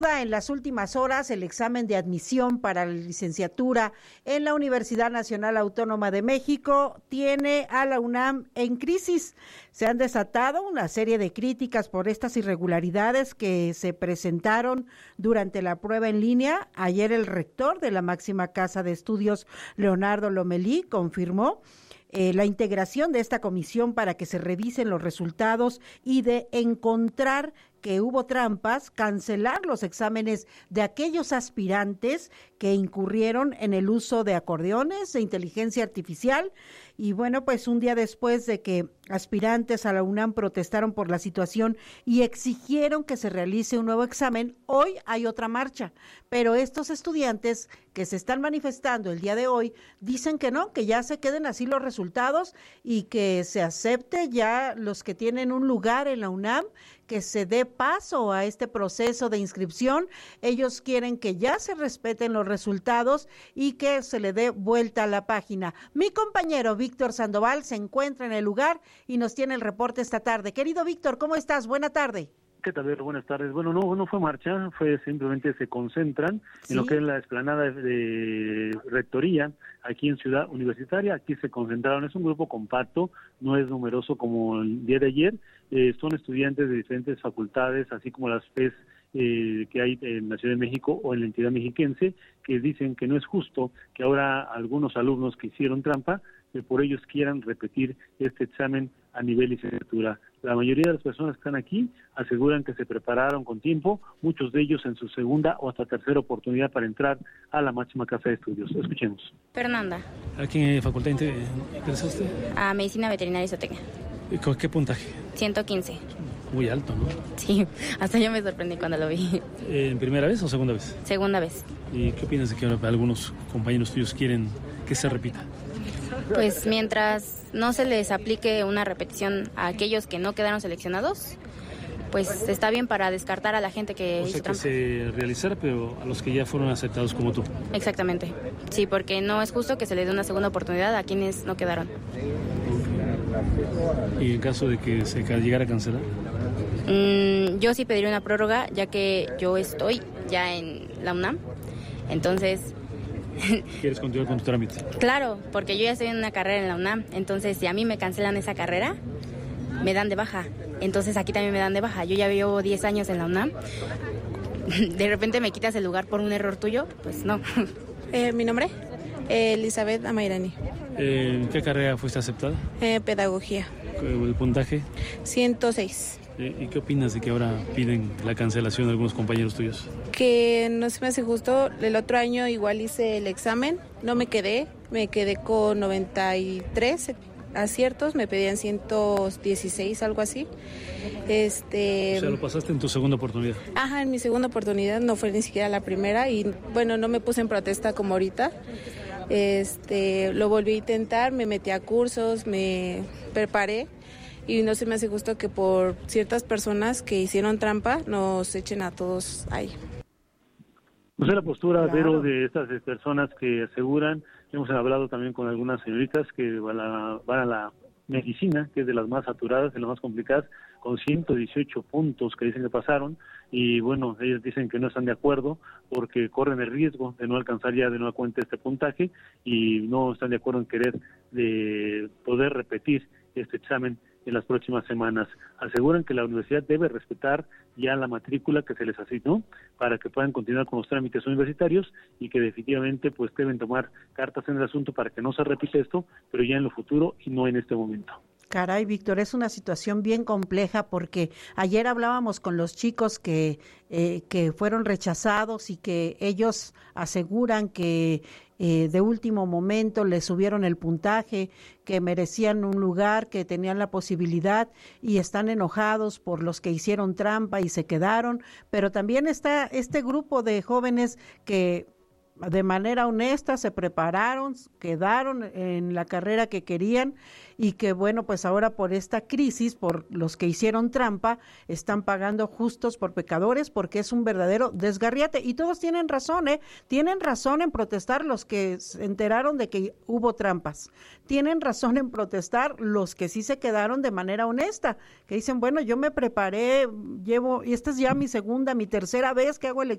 En las últimas horas, el examen de admisión para la licenciatura en la Universidad Nacional Autónoma de México tiene a la UNAM en crisis. Se han desatado una serie de críticas por estas irregularidades que se presentaron durante la prueba en línea. Ayer el rector de la máxima casa de estudios, Leonardo Lomelí, confirmó la integración de esta comisión para que se revisen los resultados y de encontrar que hubo trampas, cancelar los exámenes de aquellos aspirantes que incurrieron en el uso de acordeones, de inteligencia artificial. Y bueno, pues un día después de que aspirantes a la UNAM protestaron por la situación y exigieron que se realice un nuevo examen, hoy hay otra marcha. Pero estos estudiantes que se están manifestando el día de hoy dicen que no, que ya se queden así los resultados y que se acepte ya los que tienen un lugar en la UNAM, que se dé paso a este proceso de inscripción. Ellos quieren que ya se respeten los resultados y que se le dé vuelta a la página. Mi compañero Víctor Sandoval se encuentra en el lugar y nos tiene el reporte esta tarde. Querido Víctor, ¿cómo estás? Buena tarde. ¿Qué tal? Buenas tardes. Bueno, no fue marcha, fue simplemente se concentran en lo que es la explanada de rectoría aquí en Ciudad Universitaria. Aquí se concentraron, es un grupo compacto, no es numeroso como el día de ayer. Son estudiantes de diferentes facultades, así como las FES que hay en la Ciudad de México o en la entidad mexiquense, que dicen que no es justo que ahora algunos alumnos que hicieron trampa, por ellos quieran repetir este examen a nivel licenciatura. La mayoría de las personas que están aquí aseguran que se prepararon con tiempo, muchos de ellos en su segunda o hasta tercera oportunidad para entrar a la máxima casa de estudios. Escuchemos. Fernanda. ¿A qué facultad interesa usted? A Medicina Veterinaria y Zootecnia. ¿Con qué puntaje? 115. Muy alto, ¿no? Sí, hasta yo me sorprendí cuando lo vi. ¿En primera vez o segunda vez? Segunda vez. ¿Y qué opinas de que ahora algunos compañeros tuyos quieren que se repita? Pues mientras no se les aplique una repetición a aquellos que no quedaron seleccionados, pues está bien para descartar a la gente que hizo trampa. O sea, que se realizara, pero a los que ya fueron aceptados como tú. Exactamente. Sí, porque no es justo que se le dé una segunda oportunidad a quienes no quedaron. ¿Y en caso de que se llegara a cancelar? Yo sí pediría una prórroga, ya que yo estoy ya en la UNAM. Entonces... ¿Quieres continuar con tu trámite? Claro, porque yo ya estoy en una carrera en la UNAM. Entonces, si a mí me cancelan esa carrera, me dan de baja. Entonces, aquí también me dan de baja. Yo ya llevo 10 años en la UNAM. De repente me quitas el lugar por un error tuyo, pues no. ¿Mi nombre? Elizabeth Amairani. ¿En qué carrera fuiste aceptada? Pedagogía. ¿El puntaje? 106. ¿Y qué opinas de que ahora piden la cancelación de algunos compañeros tuyos? Que no se me hace justo. El otro año igual hice el examen, no me quedé con 93 aciertos, me pedían 116, algo así. O sea, lo pasaste en tu segunda oportunidad. Ajá, en mi segunda oportunidad, no fue ni siquiera la primera y bueno, no me puse en protesta como ahorita. Lo volví a intentar, me metí a cursos, me preparé. Y no se me hace justo que por ciertas personas que hicieron trampa nos echen a todos ahí. No sé la postura, Claro. Vero, de estas personas que aseguran, hemos hablado también con algunas señoritas que van a la medicina, que es de las más saturadas, de las más complicadas, con 118 puntos que dicen que pasaron, y bueno, ellos dicen que no están de acuerdo porque corren el riesgo de no alcanzar ya de nueva cuenta este puntaje y no están de acuerdo en querer de poder repetir este examen en las próximas semanas. Aseguran que la universidad debe respetar ya la matrícula que se les asignó para que puedan continuar con los trámites universitarios y que definitivamente pues deben tomar cartas en el asunto para que no se repita esto, pero ya en lo futuro y no en este momento. Caray, Víctor, es una situación bien compleja porque ayer hablábamos con los chicos que fueron rechazados y que ellos aseguran que de último momento les subieron el puntaje, que merecían un lugar, que tenían la posibilidad y están enojados por los que hicieron trampa y se quedaron, pero también está este grupo de jóvenes que de manera honesta se prepararon, quedaron en la carrera que querían y que bueno, pues ahora por esta crisis, por los que hicieron trampa, están pagando justos por pecadores porque es un verdadero desgarriate y todos tienen razón, tienen razón en protestar los que se enteraron de que hubo trampas, tienen razón en protestar los que sí se quedaron de manera honesta, que dicen, bueno, yo me preparé, y esta es ya mi segunda, mi tercera vez que hago el